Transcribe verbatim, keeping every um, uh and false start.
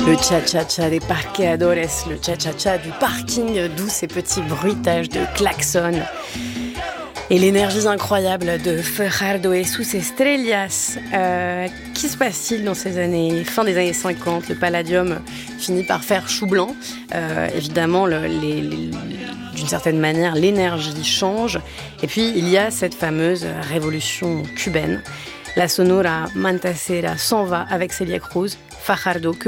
Le cha-cha-cha des parqueadores, le cha-cha-cha du parking, d'où ces petits bruitages de klaxons. Et l'énergie incroyable de Fajardo et sus estrellas. Euh, qui se passe-t-il dans ces années, fin des années cinquante? Le Palladium finit par faire chou blanc. Euh, évidemment, le, les, les, d'une certaine manière, l'énergie change. Et puis, il y a cette fameuse révolution cubaine. La Sonora Matancera s'en va avec Celia Cruz. Fajardo, que